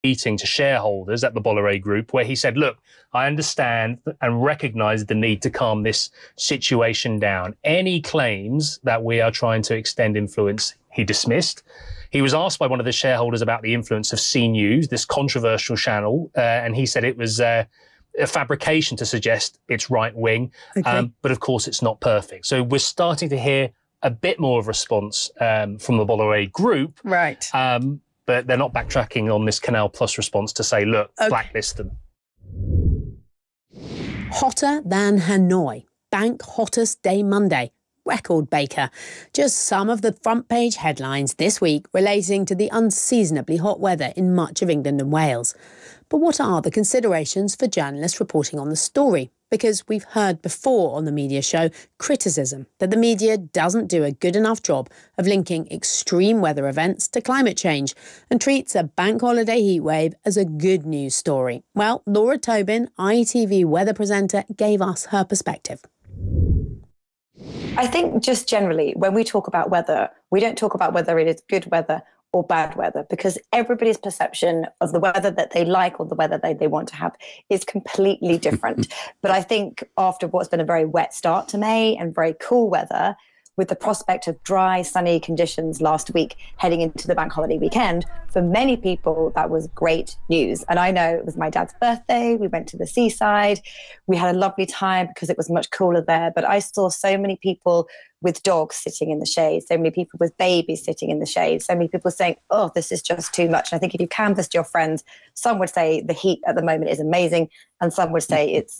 meeting to shareholders at the Bolloré Group where he said, look, I understand and recognise the need to calm this situation down. Any claims that we are trying to extend influence, he dismissed. He was asked by one of the shareholders about the influence of CNews, this controversial channel, and he said it was a fabrication to suggest it's right-wing. Okay. But of course, it's not perfect. So we're starting to hear a bit more of a response from the Bolloré Group. Right. But they're not backtracking on this Canal Plus response to say, look, blacklist them. Hotter than Hanoi. Bank hottest day Monday. Record Baker. Just some of the front page headlines this week relating to the unseasonably hot weather in much of England and Wales. But what are the considerations for journalists reporting on the story? Because we've heard before on the media show criticism that the media doesn't do a good enough job of linking extreme weather events to climate change and treats a bank holiday heatwave as a good news story. Well, Laura Tobin, ITV weather presenter, gave us her perspective. I think just generally, when we talk about weather, we don't talk about whether it is good weather or bad weather, because everybody's perception of the weather that they like or the weather they want to have is completely different. But I think after what's been a very wet start to May and very cool weather, with the prospect of dry, sunny conditions last week heading into the bank holiday weekend, for many people, that was great news. And I know it was my dad's birthday. We went to the seaside. We had a lovely time because it was much cooler there. But I saw so many people with dogs sitting in the shade, so many people with babies sitting in the shade, so many people saying, oh, this is just too much. And I think if you canvassed your friends, some would say the heat at the moment is amazing, and some would say it's